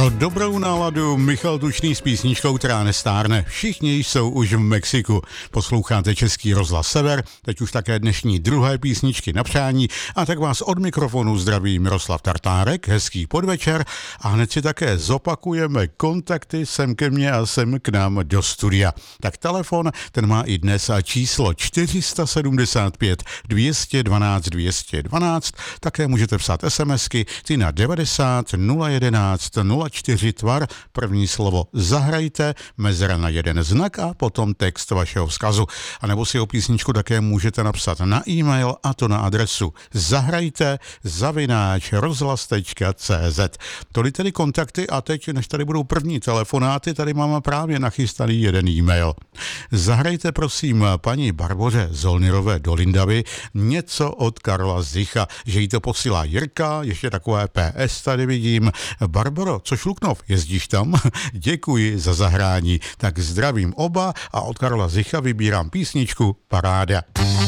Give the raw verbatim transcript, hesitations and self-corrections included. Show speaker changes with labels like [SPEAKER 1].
[SPEAKER 1] Pro dobrou náladu Michal Tučný s písničkou, která nestárne. Všichni jsou už v Mexiku. Posloucháte Český rozhlas Sever, teď už také dnešní druhé písničky na přání, a tak vás od mikrofonu zdraví Miroslav Tartárek, hezký podvečer a hned si také zopakujeme kontakty sem ke mně a sem k nám do studia. Tak telefon, ten má i dnes číslo čtyři sedmdesát pět dvě stě dvanáct dvě stě dvanáct, také můžete psát SMSky, ty na devadesát nula jedenáct nula čtyři tvar, první slovo zahrajte, mezera na jeden znak a potom text vašeho vzkazu. A nebo si o písničku také můžete napsat na e-mail, a to na adresu zahrajte zavináč rozhlas tečka cé zet. Tolik tedy kontakty a teď, než tady budou první telefonáty, tady máme právě nachystaný jeden e-mail. Zahrajte prosím paní Barboře Zolnirové do Lindavy něco od Karla Zicha, že jí to posílá Jirka, ještě takové P S tady vidím. Barboro, co Šluknov, jezdíš tam? Děkuji za zahrání. Tak zdravím oba a od Karla Zicha vybírám písničku Paráda.